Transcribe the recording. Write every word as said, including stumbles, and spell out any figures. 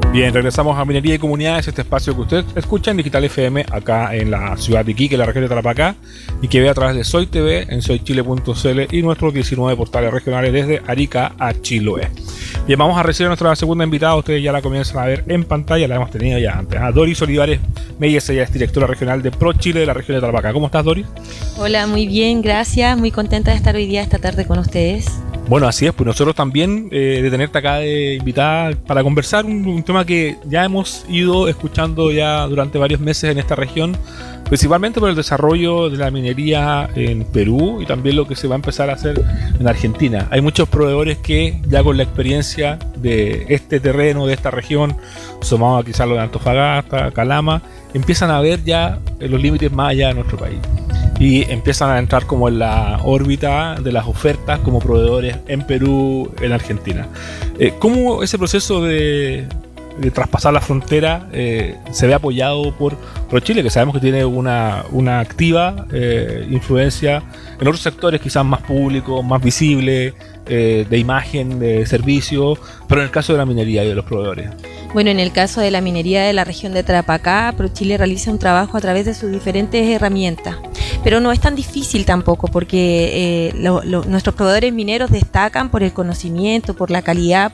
Bien, regresamos a Minería y Comunidades, este espacio que usted escucha en Digital F M acá en la ciudad de Iquique, en la región de Tarapacá, y que ve a través de Soy T V en soy chile punto c l y nuestros diecinueve portales regionales desde Arica a Chiloé. Bien, vamos a recibir a nuestra segunda invitada. Ustedes ya la comienzan a ver en pantalla, la hemos tenido ya antes. ¿eh? Doris Olivares Meyes, ella es directora regional de ProChile de la región de Tarapacá. ¿Cómo estás, Doris? Hola, muy bien, gracias. Muy contenta de estar hoy día, esta tarde con ustedes. Bueno, así es, pues nosotros también eh, de tenerte acá de invitada para conversar un, un tema que ya hemos ido escuchando ya durante varios meses en esta región, principalmente por el desarrollo de la minería en Perú y también lo que se va a empezar a hacer en Argentina. Hay muchos proveedores que ya con la experiencia de este terreno, de esta región, sumado a quizás lo de Antofagasta, Calama, empiezan a ver ya los límites más allá de nuestro país. Y empiezan a entrar como en la órbita de las ofertas como proveedores en Perú, en Argentina. Eh, ¿Cómo ese proceso de, de traspasar la frontera eh, se ve apoyado por ProChile, que sabemos que tiene una, una activa eh, influencia en otros sectores quizás más públicos, más visibles, eh, de imagen, de servicio, pero en el caso de la minería y de los proveedores? Bueno, en el caso de la minería de la región de Tarapacá, ProChile realiza un trabajo a través de sus diferentes herramientas. Pero no es tan difícil tampoco, porque eh, lo, lo, nuestros proveedores mineros destacan por el conocimiento, por la calidad,